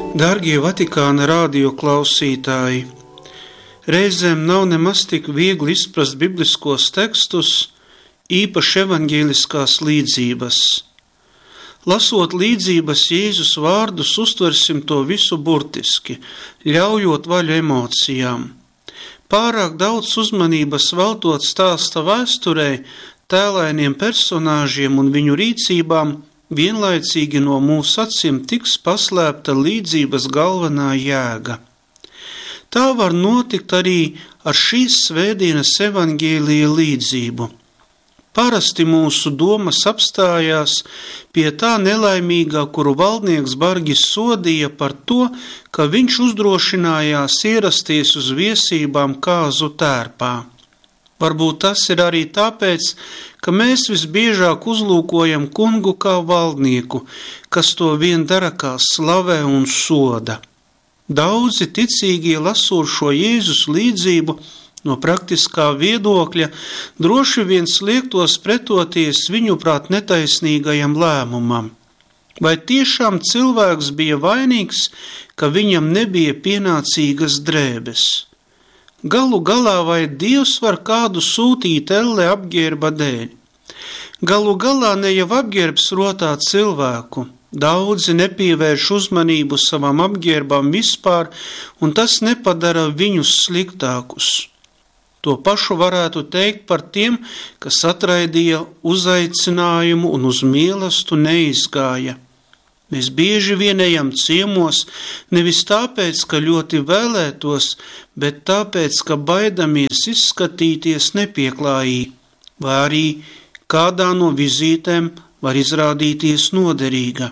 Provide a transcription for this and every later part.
Dārgie Vatikāna radio klausītāji, reizēm nav nemaz tik viegli izprast bibliskos tekstus, īpaši evaņģēliskās līdzības. Lasot līdzības Jēzus vārdus, uztversim to visu burtiski, ļaujot vaļu emocijām. Pārāk daudz uzmanības veltot stāsta vēsturei, tēlainiem personāžiem un viņu rīcībām, vienlaicīgi no mūsu acīm tiks paslēpta līdzības galvenā jēga. Tā var notikt arī ar šīs svētdienas evaņģēlija līdzību. Parasti mūsu domas apstājās pie tā nelaimīgā, kuru valdnieks bargi sodīja par to, ka viņš uzdrošinājās ierasties uz viesībām kāzu tērpā. Varbūt tas ir arī tāpēc, ka mēs visbiežāk uzlūkojam kungu kā valdnieku, kas to vien dara kā slavē un soda. Daudzi ticīgie lasot šo Jēzus līdzību no praktiskā viedokļa droši vien liektos pretoties viņuprāt netaisnīgajam lēmumam. Vai tiešām cilvēks bija vainīgs, ka viņam nebija pienācīgas drēbes? Galu galā vai Dievs var kādu sūtīt elle apģērba dēļ? Galu galā ne jau apģērbs rotā cilvēku. Daudzi nepievērš uzmanību savam apģērbam vispār, un tas nepadara viņus sliktākus. To pašu varētu teikt par tiem, kas atraidīja uzaicinājumu un uz mīlestību neizgāja. Mēs bieži vien ejam ciemos nevis tāpēc, ka ļoti vēlētos, bet tāpēc, ka baidamies izskatīties nepieklājīgi, vai arī kādā no vizītēm var izrādīties noderīga.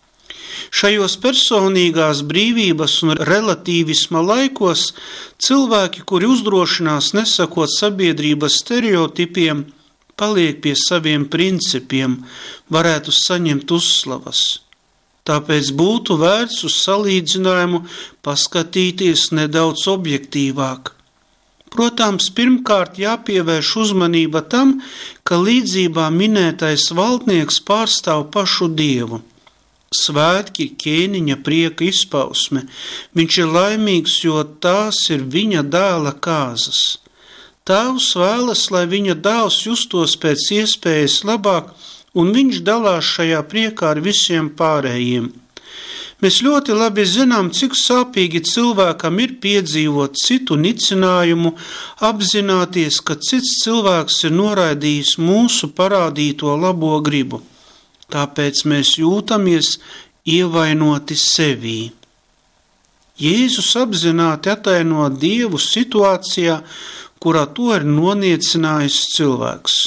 Šajos personīgās brīvības un relatīvisma laikos cilvēki, kuri uzdrošinās nesakot sabiedrības stereotipiem, paliek pie saviem principiem, varētu saņemt uzslavas. Tāpēc būtu vērts uz salīdzinājumu paskatīties nedaudz objektīvāk. Protams, pirmkārt jāpievērš uzmanība tam, ka līdzībā minētais valdnieks pārstāv pašu Dievu. Svētki ir ķēniņa prieka izpausme. Viņš ir laimīgs, jo tās ir viņa dēla kāzas. Tēvs vēlas, lai viņa dēls justos pēc iespējas labāk, un viņš dalās šajā priekā ar visiem pārējiem. Mēs ļoti labi zinām, cik sāpīgi cilvēkam ir piedzīvot citu nicinājumu, apzināties, ka cits cilvēks ir noraidījis mūsu parādīto labo gribu. Tāpēc mēs jūtamies ievainoti sevī. Jēzus apzināti ataino Dievu situācijā, kurā to ir noniecinājis cilvēks.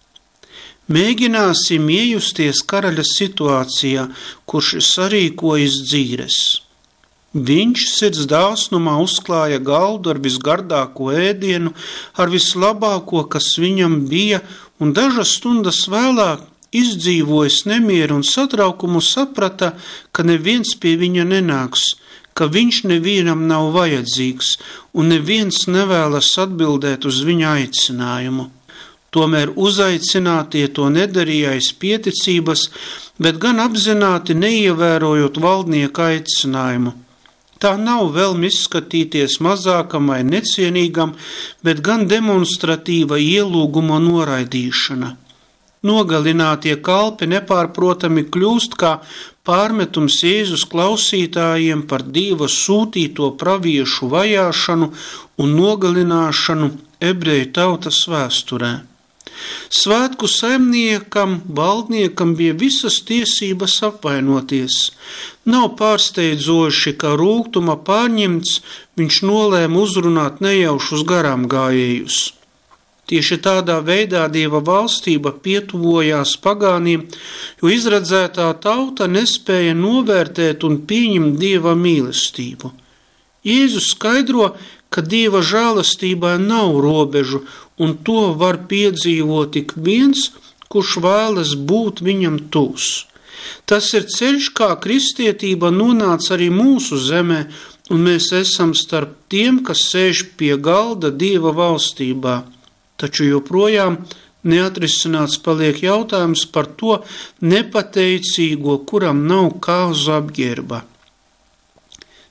Mēģināsim iejusties karaļa situācijā, kurš ir sarīkojis dzīres. Viņš sirds dāsnumā uzklāja galdu ar visgardāko ēdienu, ar vislabāko, kas viņam bija, un dažas stundas vēlāk, izdzīvojis nemieru un satraukumu, saprata, ka neviens pie viņa nenāks, ka viņš nevienam nav vajadzīgs, un neviens nevēlas atbildēt uz viņa aicinājumu. Tomēr uzaicinātie to nedarīja aiz pieticības, bet gan apzināti neievērojot valdnieka aicinājumu. Tā nav vēlme izskatīties mazākam vai necienīgam, bet gan demonstratīva ielūguma noraidīšana. Nogalinātie kalpi nepārprotami kļūst kā pārmetums Jēzus klausītājiem par Dieva sūtīto praviešu vajāšanu un nogalināšanu ebreju tautas vēsturē. Svētku saimniekam, valdniekam bija visas tiesības apvainoties. Nav pārsteidzoši, ka rūgtuma pārņemts viņš nolēma uzrunāt nejaušus garām gājējus. Tieši tādā veidā Dieva valstība pietuvojās pagāniem, jo izredzētā tauta nespēja novērtēt un pieņemt Dieva mīlestību. Jēzus skaidro, ka Dieva žēlastībai nav robežu, un to var piedzīvot tik viens, kurš vēlas būt viņam tūs. Tas ir ceļš, kā kristietība nonāca arī mūsu zemē, un mēs esam starp tiem, kas sēž pie galda Dieva valstībā. Taču joprojām neatrisināts paliek jautājums par to nepateicīgo, kuram nav kāzu apģērba.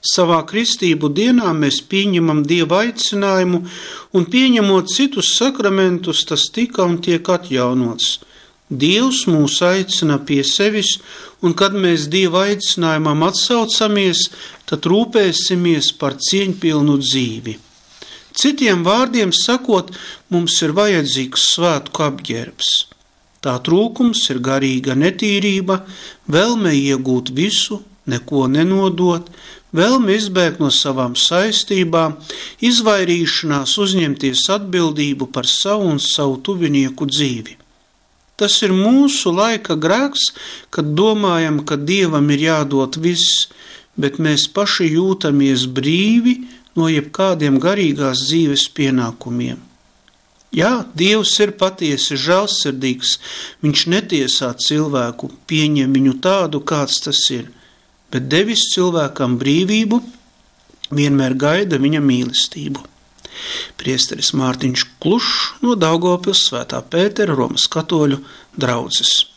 Savā kristību dienā mēs pieņemam Dieva aicinājumu, un pieņemot citus sakramentus, tas tika un tiek atjaunots. Dievs mūs aicina pie sevis, un kad mēs Dieva aicinājumam atsaucamies, tad rūpēsimies par cieņpilnu dzīvi. Citiem vārdiem sakot, mums ir vajadzīgs svētku apģērbs. Tā trūkums ir garīga netīrība, vēlme iegūt visu, neko nenodot, vēlme izbēgt no savām saistībām, izvairīšanās uzņemties atbildību par savu un savu tuvinieku dzīvi. Tas ir mūsu laika grēks, kad domājam, ka Dievam ir jādod viss, bet mēs paši jūtamies brīvi no jebkādiem garīgās dzīves pienākumiem. Jā, Dievs ir patiesi žēlsirdīgs, viņš netiesā cilvēku, pieņem viņu tādu, kāds tas ir, bet devis cilvēkam brīvību, vienmēr gaida viņa mīlestību. Priesteris Mārtiņš Klušs no Daugavpils Svētā Pētera Romas katoļu draudzes.